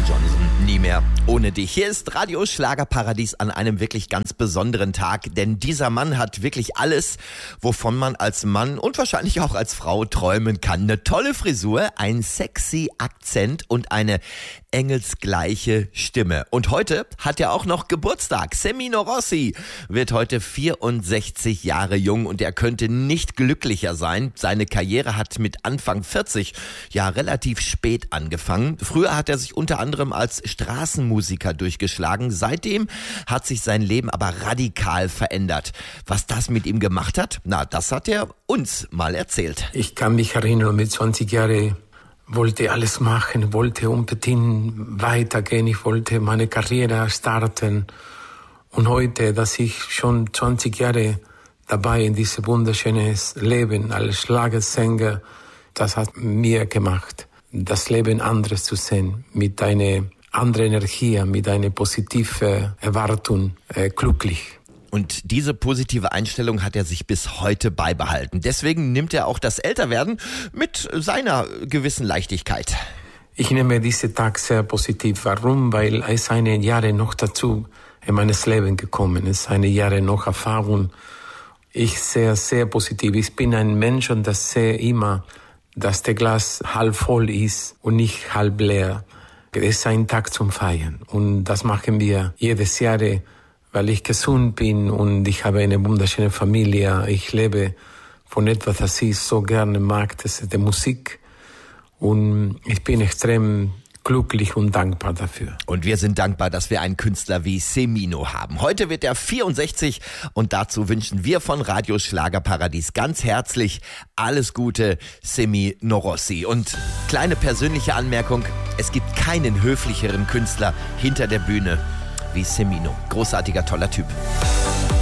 Johnson, nie mehr ohne dich. Hier ist Radio Schlagerparadies an einem wirklich ganz besonderen Tag, denn dieser Mann hat wirklich alles, wovon man als Mann und wahrscheinlich auch als Frau träumen kann. Eine tolle Frisur, ein sexy Akzent und eine engelsgleiche Stimme. Und heute hat er auch noch Geburtstag. Semino Rossi wird heute 64 Jahre jung und er könnte nicht glücklicher sein. Seine Karriere hat mit Anfang 40 ja relativ spät angefangen. Früher hat er sich unter anderem als Straßenmusiker durchgeschlagen. Seitdem hat sich sein Leben aber radikal verändert. Was das mit ihm gemacht hat, das hat er uns mal erzählt. Ich kann mich erinnern, mit 20 Jahren wollte alles machen, wollte unbedingt weitergehen, ich wollte meine Karriere starten. Und heute, dass ich schon 20 Jahre dabei in diesem wunderschönen Leben als Schlagersänger, das hat mir gemacht, das Leben anderes zu sehen, mit einer anderen Energie, mit einer positiven Erwartung, glücklich. Und diese positive Einstellung hat er sich bis heute beibehalten. Deswegen nimmt er auch das Älterwerden mit seiner gewissen Leichtigkeit. Ich nehme diesen Tag sehr positiv. Warum? Weil es eine Jahre noch dazu in meines Leben gekommen ist, eine Jahre noch Erfahrung. Ich sehe sehr positiv. Ich bin ein Mensch und das sehe immer, dass der Glas halb voll ist und nicht halb leer. Es ist ein Tag zum Feiern und das machen wir jedes Jahr, weil ich gesund bin und ich habe eine wunderschöne Familie. Ich lebe von etwas, das ich so gerne mag, das ist die Musik. Und ich bin extrem glücklich und dankbar dafür. Und wir sind dankbar, dass wir einen Künstler wie Semino haben. Heute wird er 64 und dazu wünschen wir von Radio Schlagerparadies ganz herzlich alles Gute, Semino Rossi. Und kleine persönliche Anmerkung, es gibt keinen höflicheren Künstler hinter der Bühne wie Semino. Großartiger, toller Typ.